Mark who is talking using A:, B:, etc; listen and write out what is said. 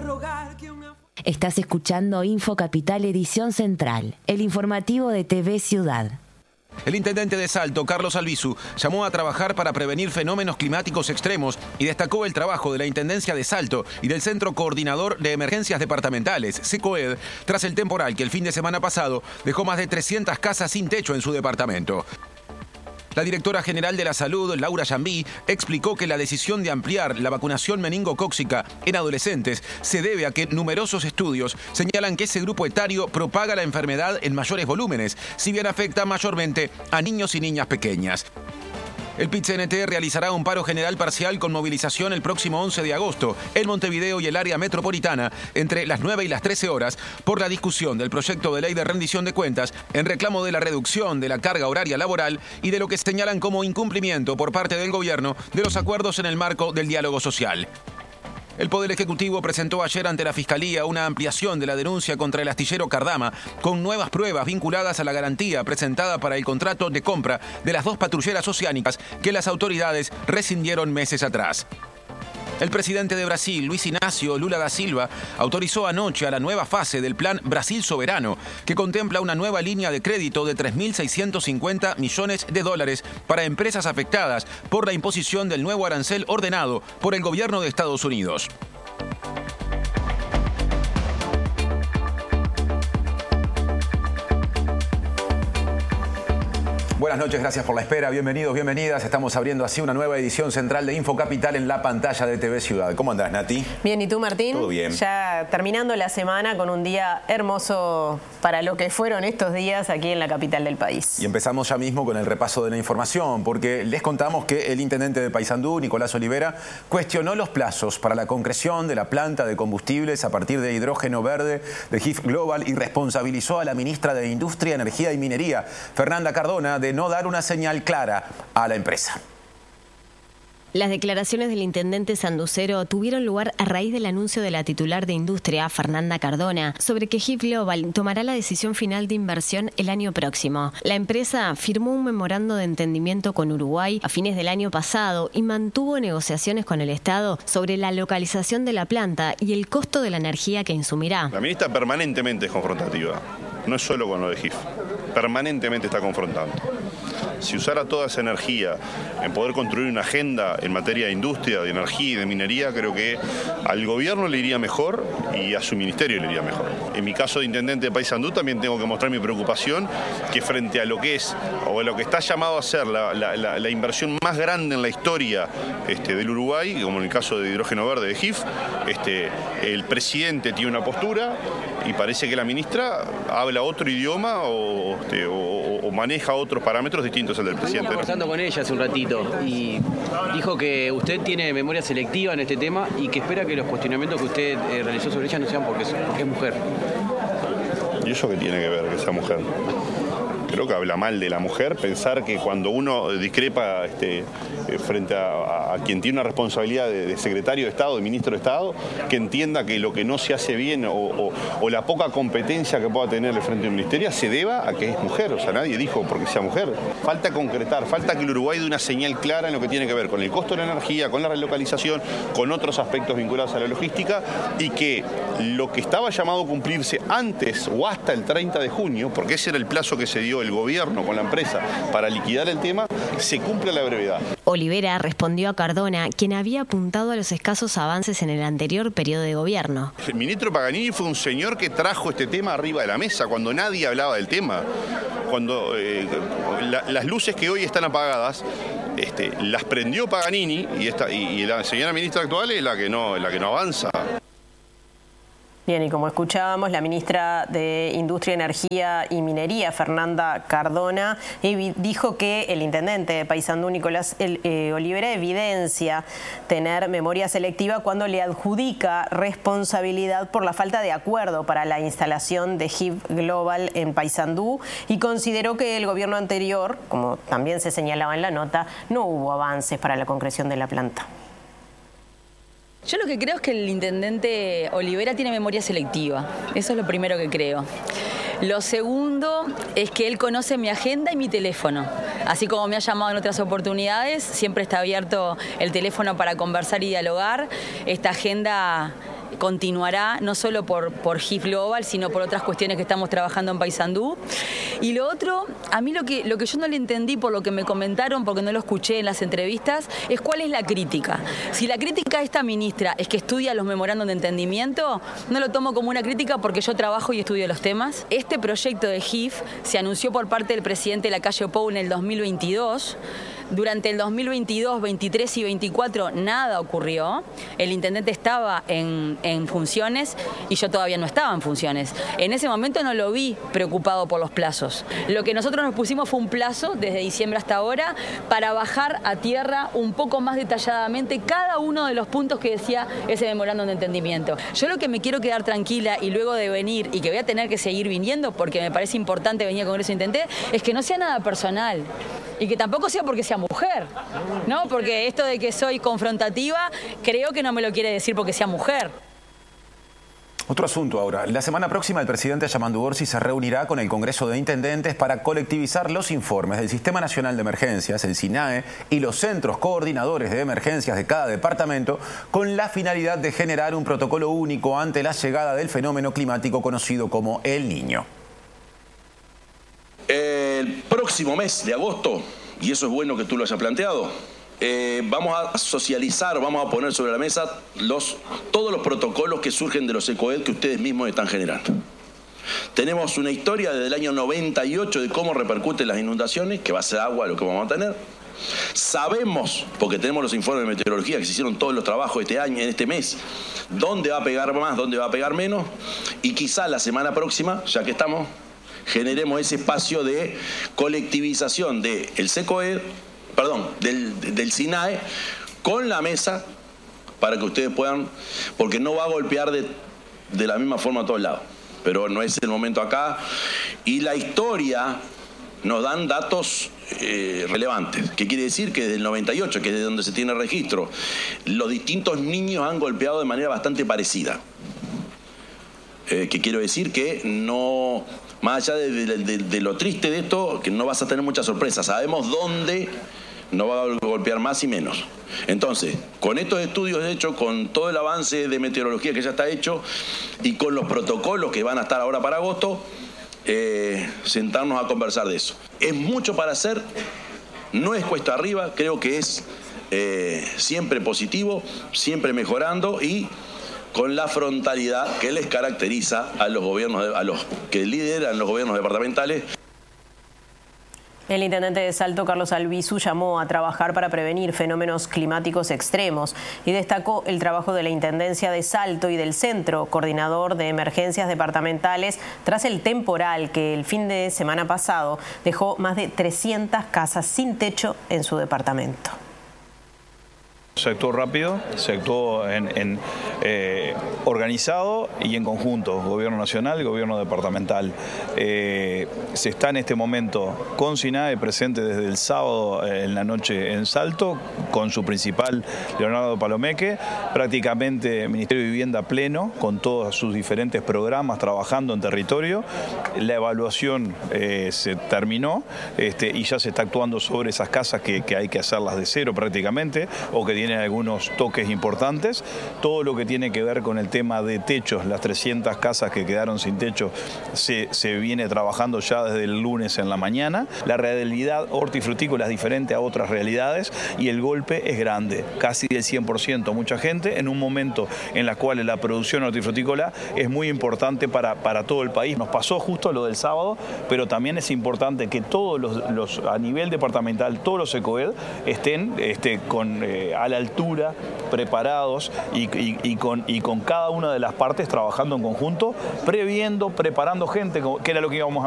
A: Estás escuchando Info Capital Edición Central, el informativo de TV Ciudad.
B: El intendente de Salto, Carlos Albizu, llamó a trabajar para prevenir fenómenos climáticos extremos y destacó el trabajo de la Intendencia de Salto y del Centro Coordinador de Emergencias Departamentales, CECOED, tras el temporal que el fin de semana pasado dejó más de 300 casas sin techo en su departamento. La directora general de la Salud, Laura Yambí, explicó que la decisión de ampliar la vacunación meningocócica en adolescentes se debe a que numerosos estudios señalan que ese grupo etario propaga la enfermedad en mayores volúmenes, si bien afecta mayormente a niños y niñas pequeñas. El PIT-CNT realizará un paro general parcial con movilización el próximo 11 de agosto en Montevideo y el área metropolitana entre las 9 y las 13 horas por la discusión del proyecto de ley de rendición de cuentas en reclamo de la reducción de la carga horaria laboral y de lo que señalan como incumplimiento por parte del gobierno de los acuerdos en el marco del diálogo social. El Poder Ejecutivo presentó ayer ante la Fiscalía una ampliación de la denuncia contra el astillero Cardama con nuevas pruebas vinculadas a la garantía presentada para el contrato de compra de las 2 patrulleras oceánicas que las autoridades rescindieron meses atrás. El presidente de Brasil, Luis Inácio Lula da Silva, autorizó anoche a la nueva fase del Plan Brasil Soberano, que contempla una nueva línea de crédito de 3.650 millones de dólares para empresas afectadas por la imposición del nuevo arancel ordenado por el gobierno de Estados Unidos. Buenas noches, gracias por la espera, bienvenidos, bienvenidas. Estamos abriendo así una nueva edición central de Info Capital en la pantalla de TV Ciudad. ¿Cómo andás, Nati?
C: Bien, ¿y tú, Martín?
B: Todo bien.
C: Ya terminando la semana con un día hermoso para lo que fueron estos días aquí en la capital del país.
B: Y empezamos ya mismo con el repaso de la información, porque les contamos que el intendente de Paysandú, Nicolás Olivera, cuestionó los plazos para la concreción de la planta de combustibles a partir de hidrógeno verde de HIF Global y responsabilizó a la ministra de Industria, Energía y Minería, Fernanda Cardona, de no dar una señal clara a la empresa.
A: Las declaraciones del intendente sanducero tuvieron lugar a raíz del anuncio de la titular de Industria, Fernanda Cardona, sobre que HIF Global tomará la decisión final de inversión el año próximo. La empresa firmó un memorando de entendimiento con Uruguay a fines del año pasado y mantuvo negociaciones con el Estado sobre la localización de la planta y el costo de la energía que insumirá.
D: La ministra permanentemente es confrontativa, no es solo con lo de HIF, permanentemente está confrontando. Si usara toda esa energía en poder construir una agenda en materia de industria, de energía y de minería, creo que al gobierno le iría mejor y a su ministerio le iría mejor. En mi caso de intendente de Paysandú también tengo que mostrar mi preocupación que frente a lo que es o a lo que está llamado a ser la inversión más grande en la historia del Uruguay, como en el caso de hidrógeno verde de HIF, el presidente tiene una postura y parece que la ministra habla otro idioma o maneja otros parámetros distintos al del presidente.
E: Estuve conversando con ella hace un ratito y dijo que usted tiene memoria selectiva en este tema y que espera que los cuestionamientos que usted realizó sobre ella no sean porque es mujer.
D: ¿Y eso qué tiene que ver que sea mujer? Creo que habla mal de la mujer pensar que cuando uno discrepa frente a quien tiene una responsabilidad de secretario de Estado, de ministro de Estado, que entienda que lo que no se hace bien o la poca competencia que pueda tener el frente del ministerio se deba a que es mujer. O sea, nadie dijo porque sea mujer. Falta concretar, falta que el Uruguay dé una señal clara en lo que tiene que ver con el costo de la energía, con la relocalización, con otros aspectos vinculados a la logística y que lo que estaba llamado a cumplirse antes o hasta el 30 de junio, porque ese era el plazo que se dio el gobierno con la empresa para liquidar el tema, se cumple a la brevedad.
A: Olivera respondió a Cardona, quien había apuntado a los escasos avances en el anterior periodo de gobierno.
D: El ministro Paganini fue un señor que trajo este tema arriba de la mesa cuando nadie hablaba del tema. Cuando las luces que hoy están apagadas las prendió Paganini y la señora ministra actual es la que no avanza.
C: Bien, y como escuchábamos, la ministra de Industria, Energía y Minería, Fernanda Cardona, dijo que el intendente de Paysandú, Nicolás Olivera, evidencia tener memoria selectiva cuando le adjudica responsabilidad por la falta de acuerdo para la instalación de HIF Global en Paysandú y consideró que el gobierno anterior, como también se señalaba en la nota, no hubo avances para la concreción de la planta.
F: Yo lo que creo es que el intendente Olivera tiene memoria selectiva. Eso es lo primero que creo. Lo segundo es que él conoce mi agenda y mi teléfono. Así como me ha llamado en otras oportunidades, siempre está abierto el teléfono para conversar y dialogar. Esta agenda continuará, no solo por GIF Global, sino por otras cuestiones que estamos trabajando en Paysandú. Y lo otro, a mí lo que yo no le entendí por lo que me comentaron, porque no lo escuché en las entrevistas, es cuál es la crítica. Si la crítica a esta ministra es que estudia los memorándum de entendimiento, no lo tomo como una crítica porque yo trabajo y estudio los temas. Este proyecto de GIF se anunció por parte del presidente Lacalle Pou en el 2022. Durante el 2022, 23 y 24 nada ocurrió. El intendente estaba en funciones y yo todavía no estaba en funciones. En ese momento no lo vi preocupado por los plazos. Lo que nosotros nos pusimos fue un plazo, desde diciembre hasta ahora, para bajar a tierra un poco más detalladamente cada uno de los puntos que decía ese memorándum de entendimiento. Yo lo que me quiero quedar tranquila, y luego de venir, y que voy a tener que seguir viniendo porque me parece importante venir al Congreso de Intendentes, es que no sea nada personal. Y que tampoco sea porque sea mujer, ¿no? Porque esto de que soy confrontativa, creo que no me lo quiere decir porque sea mujer.
B: Otro asunto ahora. La semana próxima el presidente Yamandu Orsi se reunirá con el Congreso de Intendentes para colectivizar los informes del Sistema Nacional de Emergencias, el SINAE, y los centros coordinadores de emergencias de cada departamento, con la finalidad de generar un protocolo único ante la llegada del fenómeno climático conocido como El Niño.
G: El próximo mes de agosto, y eso es bueno que tú lo hayas planteado, vamos a socializar, vamos a poner sobre la mesa todos los protocolos que surgen de los ECOED que ustedes mismos están generando. Tenemos una historia desde el año 98 de cómo repercuten las inundaciones, que va a ser agua lo que vamos a tener. Sabemos, porque tenemos los informes de meteorología que se hicieron todos los trabajos este año, en este mes, dónde va a pegar más, dónde va a pegar menos, y quizá la semana próxima, ya que estamos, generemos ese espacio de colectivización del SECOED, del SINAE, con la mesa, para que ustedes puedan, porque no va a golpear de la misma forma a todos lados, pero no es el momento acá, y la historia nos dan datos relevantes. ¿Qué quiere decir? Que desde el 98, que es de donde se tiene registro, los distintos niños han golpeado de manera bastante parecida. ¿Qué quiero decir? Que no, más allá de lo triste de esto, que no vas a tener muchas sorpresas. Sabemos dónde no va a golpear más y menos. Entonces, con estos estudios hechos, con todo el avance de meteorología que ya está hecho y con los protocolos que van a estar ahora para agosto, sentarnos a conversar de eso. Es mucho para hacer, no es cuesta arriba, creo que es siempre positivo, siempre mejorando y con la frontalidad que les caracteriza a los gobiernos, a los que lideran los gobiernos departamentales.
C: El intendente de Salto, Carlos Albizu, llamó a trabajar para prevenir fenómenos climáticos extremos y destacó el trabajo de la Intendencia de Salto y del Centro Coordinador de Emergencias Departamentales tras el temporal que el fin de semana pasado dejó más de 300 casas sin techo en su departamento.
H: Se actuó rápido, se actuó organizado y en conjunto, gobierno nacional y gobierno departamental. Se está en este momento con SINAE presente desde el sábado en la noche en Salto, con su principal Leonardo Palomeque, prácticamente Ministerio de Vivienda pleno, con todos sus diferentes programas trabajando en territorio. La evaluación se terminó y ya se está actuando sobre esas casas que hay que hacerlas de cero prácticamente, o que tienen algunos toques importantes. Todo lo que tiene que ver con el tema de techos, las 300 casas que quedaron sin techo, se viene trabajando ya desde el lunes en la mañana. La realidad hortifrutícola es diferente a otras realidades y el golpe es grande, casi del 100%. Mucha gente en un momento en la cual la producción hortifrutícola es muy importante para todo el país. Nos pasó justo lo del sábado, pero también es importante que todos los a nivel departamental, todos los ECOED estén a la altura, preparados y con cada una de las partes trabajando en conjunto, previendo, preparando gente, que era lo que íbamos a